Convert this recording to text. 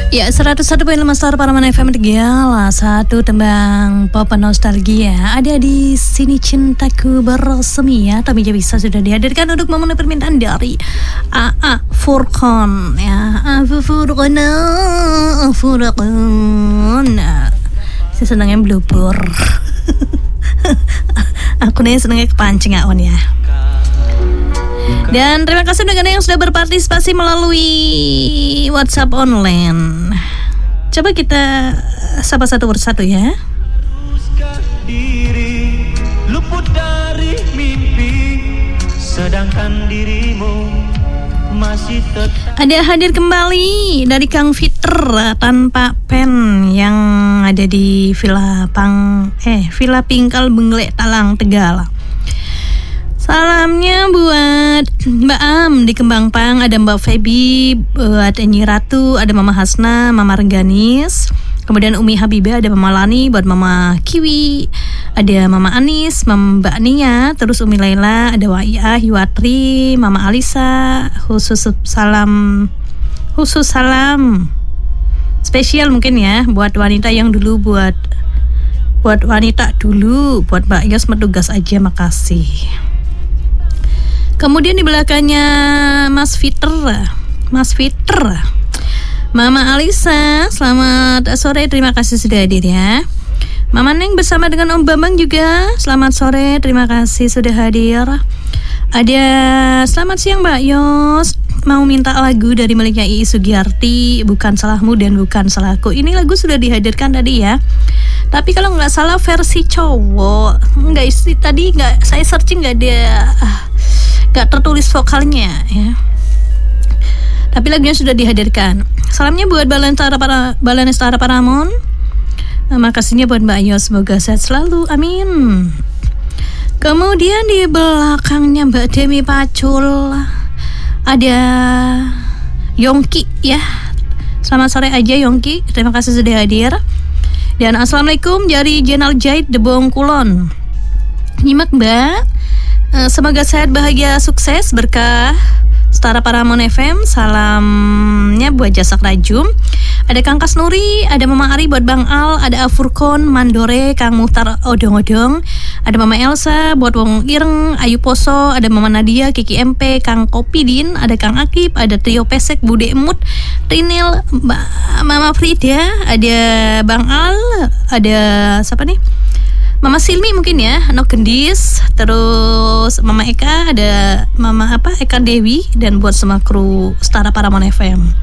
Ya, 101.5 Star Paraman FM Tegala. Satu tembang pop nostalgia ada di sini cintaku bersemi ya. Tapi bisa sudah dihadirkan untuk memenuhi permintaan dari AA Furqan ya. Furqan. Saya senangnya blubur. Aku nih senangnya kepancing on ya. Dan terima kasih dengan yang sudah berpartisipasi melalui WhatsApp online. Coba kita sapa satu persatu ya. Diri luput dari mimpi, sedangkan dirimu masih tetap. Ada hadir kembali dari Kang Fiter tanpa pen yang ada di Villa Pingkal Benglek Talang Tegal. Salamnya buat Mbak Am di Kembang Pang, ada Mbak Feby, buat Enyi Ratu, ada Mama Hasna, Mama Rengganis, kemudian Umi Habibah, ada Mama Lani, buat Mama Kiwi, ada Mama Anis, Mbak Nia, terus Umi Laila, ada Wa'iyah, Yuwatri, Mama Alisa, khusus salam spesial mungkin ya buat wanita yang dulu, buat wanita dulu, buat Mbak Yos Metugas aja, makasih. Kemudian di belakangnya Mas Fiter, Mama Alisa, selamat sore, terima kasih sudah hadir ya. Mama Neng bersama dengan Om Bambang juga, selamat sore, terima kasih sudah hadir. Ada selamat siang Mbak Yos, mau minta lagu dari miliknya Iis Sugiyarti, Bukan Salahmu dan Bukan Salahku. Ini lagu sudah dihadirkan tadi ya. Tapi kalau nggak salah versi cowok, saya searching nggak tertulis vokalnya ya. Tapi lagunya sudah dihadirkan. Salamnya buat Balanestara Paramon. Makasihnya buat Mbak Yos, semoga sehat selalu, amin. Kemudian di belakangnya Mbak Demi Pacul ada Yongki ya. Selamat sore aja Yongki, terima kasih sudah hadir. Dan assalamualaikum dari Jenal Jahit Debong Kulon. Nyimak Mbak, semoga sehat, bahagia, sukses, berkah Setara Paramon FM. Salamnya buat Jasak Rajum, ada Kang Kasnuri, ada Mama Ari buat Bang Al, ada Afurkon, Mandore, Kang Muhtar Odong-Odong, ada Mama Elsa buat Wong Ireng, Ayu Poso, ada Mama Nadia, Kiki MP, Kang Kopidin, ada Kang Akib, ada Trio Pesek, Bude Emut, Rinil, Mama Frida, ada Bang Al, ada siapa nih? Mama Silmi mungkin ya, Nok Gendis, terus Mama Eka, ada Mama Eka Dewi, dan buat semua kru Setara Paramon FM.